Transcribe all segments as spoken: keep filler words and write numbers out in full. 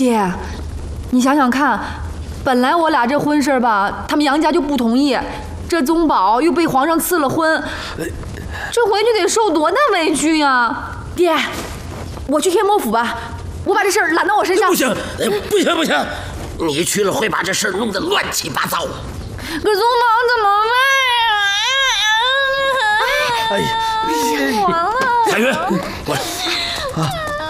爹，你想想看，本来我俩这婚事吧，他们杨家就不同意，这宗宝又被皇上赐了婚，这回去得受多大委屈呀！爹，我去天魔府吧，我把这事儿揽到我身上。 不行，不行不行，你去了会把这事儿弄得乱七八糟。 可宗宝怎么办呀？ 哎呀， 完了！ 彩云，过来啊！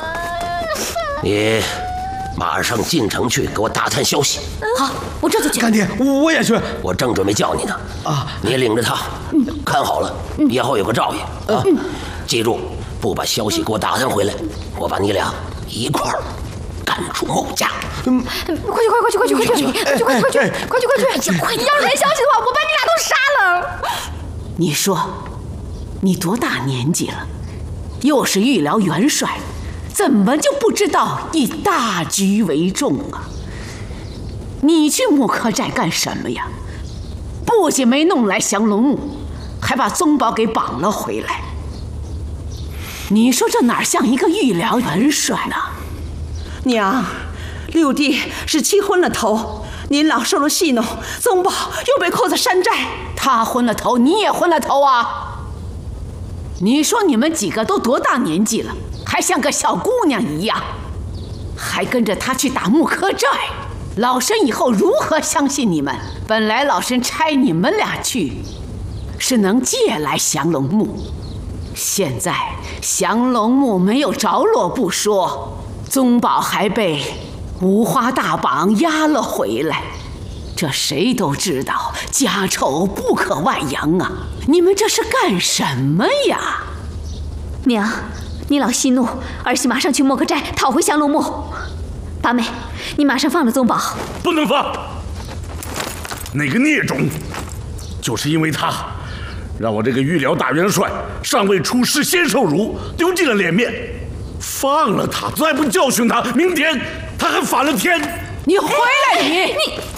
你马上进城去给我打探消息。 好，我这就去。 干爹，我也去。 我正准备叫你呢。啊，你领着他，看好了，以后有个照应啊。记住，不把消息给我打探回来，我把你俩一块儿赶出孟家。 嗯，快去快去快去快去快去快去快去快去快去快去！快！你要是没消息的话，我把你俩都杀了。 你说，你多大年纪了？又是御辽元帅，怎么就不知道以大局为重啊？你去木柯寨干什么呀？不仅没弄来降龙木，还把宗宝给绑了回来。你说这哪像一个御辽元帅呢？ 娘，六弟是气昏了头，您老受了戏弄，宗宝又被扣在山寨。 他昏了头，你也昏了头啊！你说你们几个都多大年纪了，还像个小姑娘一样，还跟着他去打木柯寨，老身以后如何相信你们？本来老身差你们俩去，是能借来降龙木，现在降龙木没有着落不说，宗宝还被五花大绑押了回来，这谁都知道，家丑不可外扬啊！你们这是干什么呀？ 娘，你老息怒，儿媳马上去莫柯寨讨回降龙木。八妹，你马上放了宗宝。 不能放！那个孽种，就是因为他，让我这个御辽大元帅尚未出师先受辱，丢尽了脸面。放了他，再不教训他，明天他还反了天。 你回来你！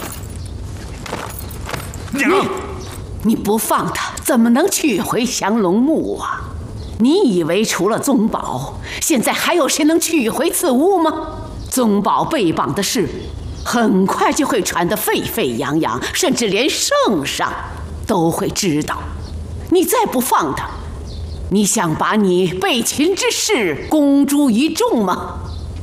你娘， 你不放他，怎么能取回降龙木啊？你以为除了宗宝，现在还有谁能取回此物吗？宗宝被绑的事，很快就会传得沸沸扬扬，甚至连圣上都会知道。你再不放他，你想把你被擒之事公诸于众吗？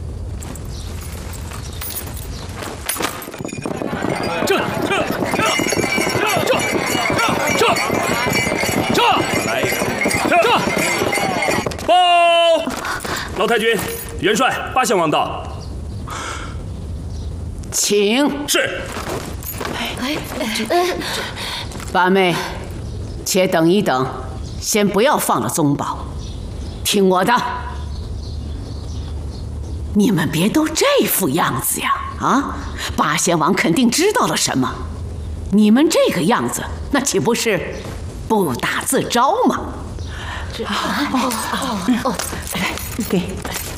这这这这这这来这这报！老太君，元帅八相王到。 请。 是。 哎哎，八妹，且等一等，先不要放了宗宝，听我的。你们别都这副样子呀！啊，八仙王肯定知道了什么。你们这个样子，那岂不是不打自招吗？ 哦哦哦，来给。